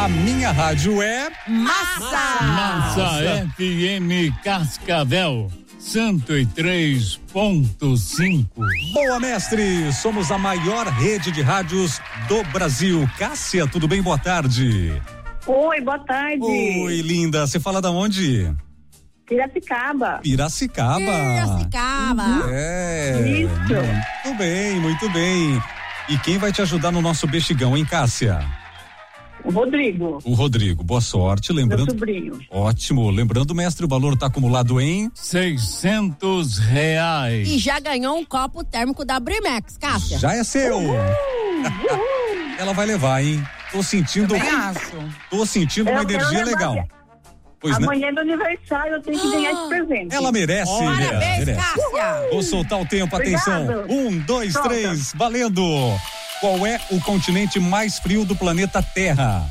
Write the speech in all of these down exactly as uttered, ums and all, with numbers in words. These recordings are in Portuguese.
A minha rádio é Massa! Massa F M Cascavel, cento e três ponto cinco. Boa, mestre! Somos a maior rede de rádios do Brasil. Cássia, tudo bem? Boa tarde. Oi, boa tarde. Oi, linda. Você fala da onde? Piracicaba. Piracicaba. Piracicaba. É. Isso. Muito bem, muito bem. E quem vai te ajudar no nosso bexigão, hein, Cássia? O Rodrigo. O Rodrigo, boa sorte, lembrando. Meu sobrinho. Ótimo, lembrando, mestre, o valor está acumulado em seiscentos reais. E já ganhou um copo térmico da Brimex, Cássia. Já é seu. Uhul, uhul. Ela vai levar, hein? Tô sentindo. Também acho. Tô sentindo uma Eu quero energia levar legal. minha- Pois né? Amanhã é do aniversário, eu tenho que ganhar esse presente. Ela merece. Parabéns, merece. Cássia. Vou soltar o tempo, Obrigado. atenção. Um, dois, Solta. três, valendo. Qual é o continente mais frio do planeta Terra?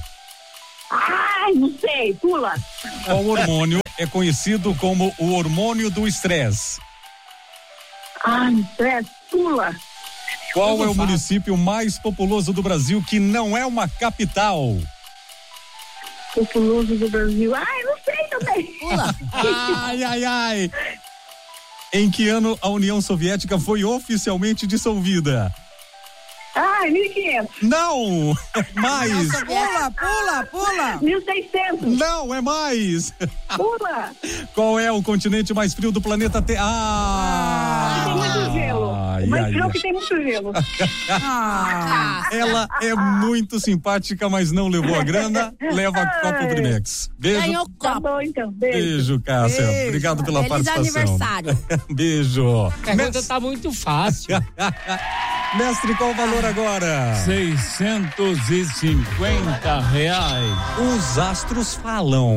Ai, não sei, pula. Qual hormônio é conhecido como o hormônio do estresse? Ai, estresse, pula. Qual é o município mais populoso do Brasil que não é uma capital? Populoso do Brasil. Ai, não sei também. Pula. Ai, ai, ai. Em que ano a União Soviética foi oficialmente dissolvida? Ai, mil e quinhentos. Não! Mais! Pula, pula, pula. mil e seiscentos. Não, é mais! Pula. Qual é o continente mais frio do planeta Terra? Ah! Tem muito gelo. Ai, Mas ai, creo ai. que tem muito gelo. Ah, Ela é muito simpática, mas não levou a grana. Leva Ai. copo Brimex. Beijo. ganhou Tá copo. bom, então. Beijo. Beijo, Cássia. Beijo. Obrigado pela Feliz participação. aniversário. Beijo. A pergunta Mes- tá muito fácil. Mestre, qual o valor agora? seiscentos e cinquenta reais. Os astros falam.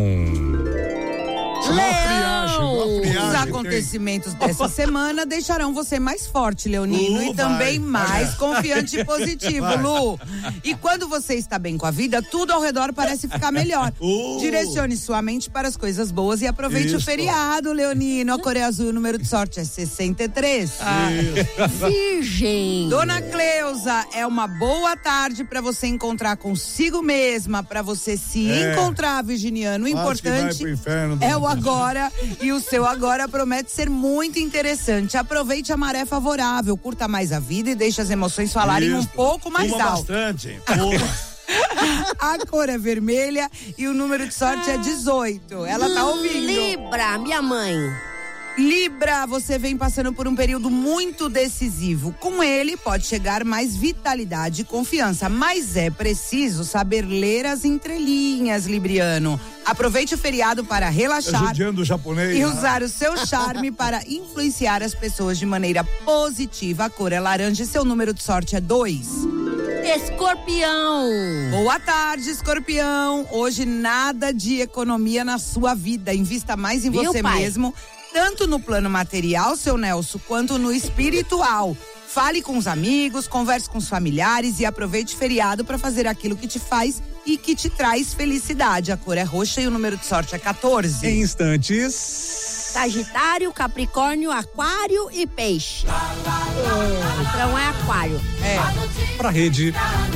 Leão! Os acontecimentos dessa semana deixarão você mais forte, Leonino, Uh, e também vai. mais confiante e positivo, Lu. E quando você está bem com a vida, tudo ao redor parece ficar melhor. Uh. Direcione sua mente para as coisas boas e aproveite o Isso. feriado, Leonino. A cor é azul, o número de sorte é sessenta e três. Virgem. Dona Cleusa, é uma boa tarde para você encontrar consigo mesma, para você se É. encontrar, virginiano. O Quase que vai importante pro inferno, é dona o agora, e o seu agora promete ser muito interessante. Aproveite a maré favorável, curta mais a vida e deixe as emoções falarem um Isso. pouco mais Fuma alto. bastante. Fuma. A cor é vermelha e o número de sorte é dezoito. Ela tá ouvindo. Libra, minha mãe. Libra, você vem passando por um período muito decisivo. Com ele pode chegar mais vitalidade e confiança, mas é preciso saber ler as entrelinhas, Libriano. Aproveite o feriado para relaxar Judiando o japonês. e usar o seu charme para influenciar as pessoas de maneira positiva. A cor é laranja e seu número de sorte é dois. Escorpião. Boa tarde, Escorpião. Hoje nada de economia na sua vida. Invista mais em Viu, você pai? mesmo, tanto no plano material, seu Nelson, quanto no espiritual. Fale com os amigos, converse com os familiares e aproveite o feriado para fazer aquilo que te faz e que te traz felicidade. A cor é roxa e o número de sorte é quatorze. Em instantes. Sagitário, Capricórnio, Aquário e Peixe. Então é Aquário. É. Pra rede.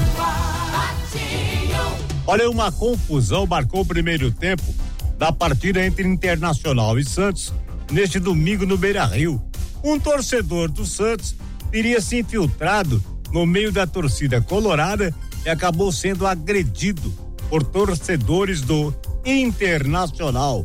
Olha, uma confusão marcou o primeiro tempo da partida entre Internacional e Santos neste domingo no Beira-Rio. Um torcedor do Santos teria se infiltrado no meio da torcida colorada e acabou sendo agredido por torcedores do Internacional.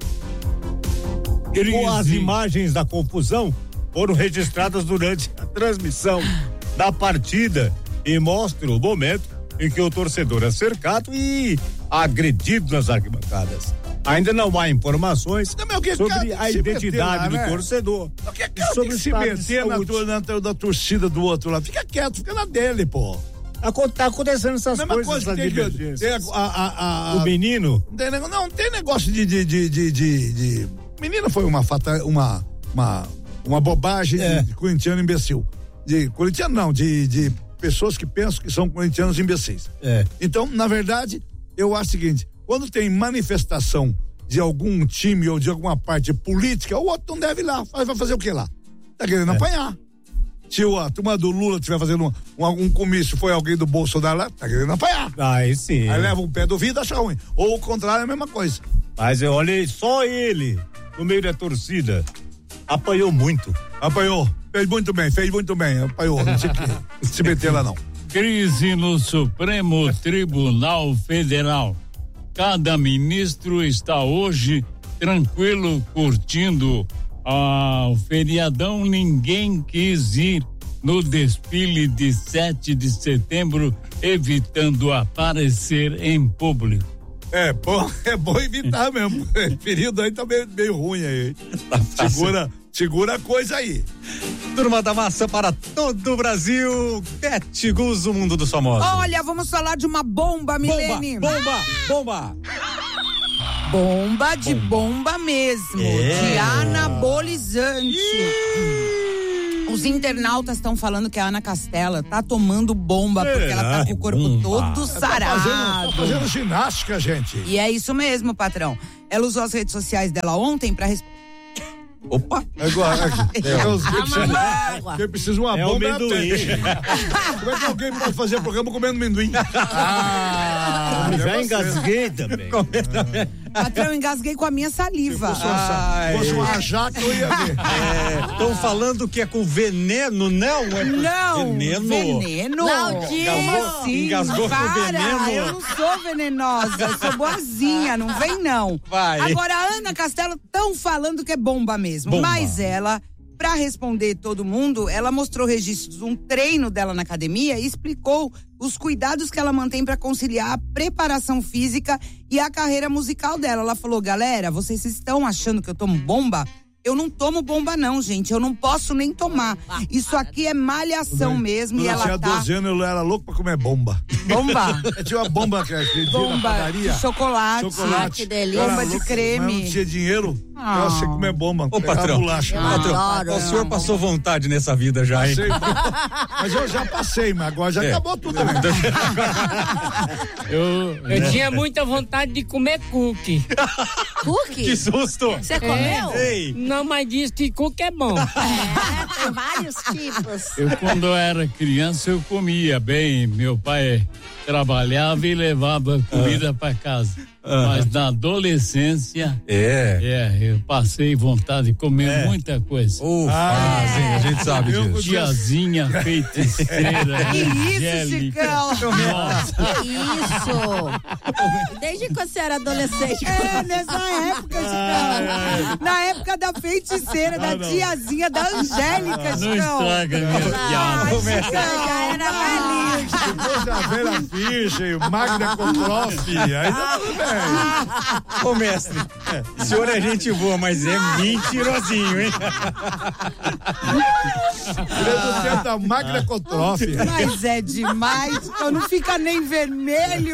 Com as imagens da confusão foram registradas durante a transmissão da partida e mostram o momento em que o torcedor é cercado e agredido nas arquibancadas. Ainda não há informações Não, mas o que sobre cara tem que a se identidade meter lá, do né? torcedor. O que E cara sobre tem o que se estado de meter na, saúde. tua, na, tua- da torcida do outro lado? Fica quieto, fica na dele, pô. Acon- Tá acontecendo essas Mesma coisas, coisa essas que tem que divergências. tem a, a, a, a, O menino, Não tem, nego- não, tem negócio de. de, de, de, de, de- Menina foi uma, fata, uma, uma, uma bobagem É. de, de corintiano imbecil. De corintiano não, de, de pessoas que pensam que são corintianos imbecis. É. Então, na verdade, eu acho o seguinte: quando tem manifestação de algum time ou de alguma parte política, o outro não deve ir lá. Vai vai fazer o que lá? Tá querendo É. apanhar. Se a turma do Lula estiver fazendo um, um, um comício, foi alguém do Bolsonaro lá, tá querendo apanhar. Aí sim. Aí leva um pé do vidro, acha ruim. Ou o contrário é a mesma coisa. Mas eu olhei, só ele, no meio da torcida, apanhou muito. Apanhou. Fez muito bem, fez muito bem. Apanhou. Não tinha que se meter lá, não. Crise no Supremo Tribunal Federal. Cada ministro está hoje tranquilo, curtindo ah, o feriadão. Ninguém quis ir no desfile de sete de setembro, evitando aparecer em público. É bom, é bom evitar mesmo. O período aí tá meio, meio ruim aí. Segura, segura a coisa aí. Turma da Massa para todo o Brasil. Bete Gus, o mundo dos famosos. Olha, vamos falar de uma bomba, Milene. Bomba, bomba, bomba. Bomba de bomba mesmo, É. de anabolizante. Os internautas estão falando que a Ana Castela tá tomando bomba porque ela tá com o corpo Bomba. todo Tá sarado. fazendo, tá fazendo ginástica, gente. E é isso mesmo, patrão. Ela usou as redes sociais dela ontem pra responder. Opa. Agora, é, os que precisam- água. quem precisa de uma É o bomba é a amendoim. Tete. Como é que alguém pode fazer programa comendo amendoim? Ah, é já você. engasguei também. Patrão, eu engasguei com a minha saliva. Se fosse uma jaca, eu ia ver. Estão falando que é com veneno, não? É com Não, veneno. veneno. Claudinho. Como assim? Engasgou com Para, veneno. eu não sou venenosa, eu sou boazinha, não vem não. Vai. Agora, a Ana Castela estão falando que é bomba mesmo, Bomba. mas ela, pra responder todo mundo, ela mostrou registros de um treino dela na academia e explicou os cuidados que ela mantém pra conciliar a preparação física e a carreira musical dela. Ela falou, galera, vocês estão achando que eu tomo bomba? Eu não tomo bomba não, gente, eu não posso nem tomar. Isso aqui é malhação mesmo e Quando eu ela tinha tá doze anos, eu era louco pra comer bomba. bomba. Eu tinha uma bomba que que tinha na Bomba padaria. de chocolate. Chocolate. Ah, que delícia. Eu era Bomba de louco, creme. Mas não tinha dinheiro. Ah. Eu sei comer bomba. Ô, Pegava patrão. bolacha. Ah. Patrão, Adoro. o senhor passou vontade nessa vida já, hein? Passei, mas eu já passei, mas agora já É. acabou tudo, né? Eu, Eu tinha muita vontade de comer cookie. Cookie? Que susto! Você comeu? Ei! Não, mas diz que cookie é bom. É, tem vários tipos. eu quando eu era criança eu comia bem, meu pai trabalhava e levava comida para casa. Mas na adolescência, É. é, eu passei vontade de comer muita coisa. Ô, Ah, fazem, a gente sabe eu- disso. Tiazinha feiticeira, Que isso, Angélica. Chicão? Nossa, Que isso? Desde quando você era adolescente? É, nessa época, Chicão. Na época da feiticeira, da tiazinha, da Angélica, não Chicão. estraga minha piada. Você já era velhinho. Depois da velha ficha e o Magna Cotrofe, aí tá tudo bem. Ô, mestre, o senhor é gente boa, mas é mentirosinho, hein? Ele é do tempo da Magna Cotrofe. Mas é demais, Chicão. Não fica nem vermelho.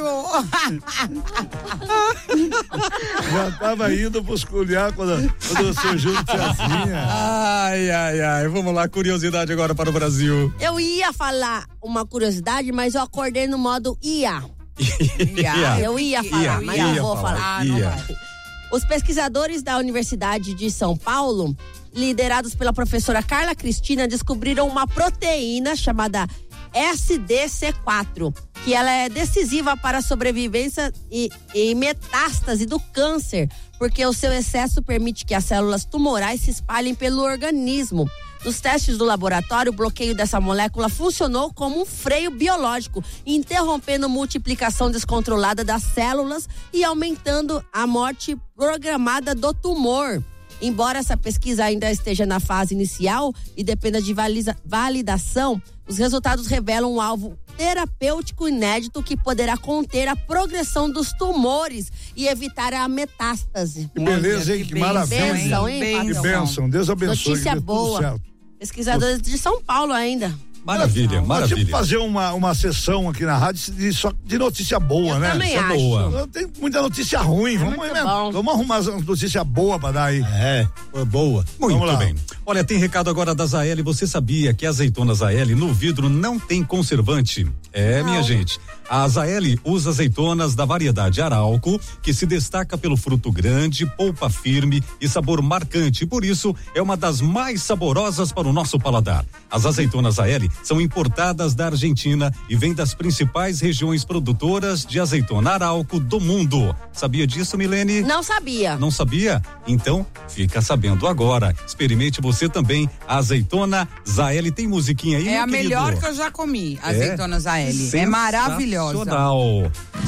Já tava indo busculhar quando, quando surgiu o tiazinha. Ai, ai, ai. Vamos lá, curiosidade agora para o Brasil. Eu ia falar uma curiosidade, mas eu acordei no modo ia. Ia. Eu ia falar, Ia, mas ia não vou falar, falar. ia. Os pesquisadores da Universidade de São Paulo, liderados pela professora Carla Cristina, descobriram uma proteína chamada S D C quatro, que ela é decisiva para a sobrevivência e, e metástase do câncer, porque o seu excesso permite que as células tumorais se espalhem pelo organismo. Nos testes do laboratório, o bloqueio dessa molécula funcionou como um freio biológico, interrompendo a multiplicação descontrolada das células e aumentando a morte programada do tumor. Embora essa pesquisa ainda esteja na fase inicial e dependa de valisa, validação, os resultados revelam um alvo terapêutico inédito que poderá conter a progressão dos tumores e evitar a metástase. Que beleza, hein? Que maravilha. Bênção, hein, Que patrão? bênção. Deus abençoe. Notícia que dê tudo boa. certo. Pesquisadores de São Paulo ainda. Maravilha, Nós maravilha. tínhamos que fazer uma, uma sessão aqui na rádio de, só de notícia boa, Eu né? também Notícia acho. boa. Tem muita notícia ruim, vamos, muito né? bom. Vamos arrumar uma notícia boa pra dar aí. É, foi boa. Muito Vamos lá. bem. Olha, tem recado agora da Zaeli. Você sabia que azeitonas Zaeli no vidro não tem conservante? É, minha gente. A Zaeli usa azeitonas da variedade Arauco, que se destaca pelo fruto grande, polpa firme e sabor marcante. Por isso, é uma das mais saborosas para o nosso paladar. As azeitonas Zaeli são importadas da Argentina e vêm das principais regiões produtoras de azeitona Arauco do mundo. Sabia disso, Milene? Não sabia. Não sabia? Então, fica sabendo agora. Experimente você também a azeitona Zaeli. Tem musiquinha aí, É meu a querido? melhor que eu já comi, azeitona Zaeli. É Sensacional. maravilhosa.